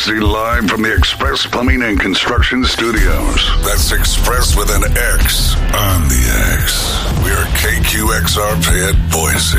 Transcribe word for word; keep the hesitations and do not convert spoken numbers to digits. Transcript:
Cassidy live from the Express Plumbing and Construction Studios. That's Express with an X on the X. We are K Q X R P at Boise.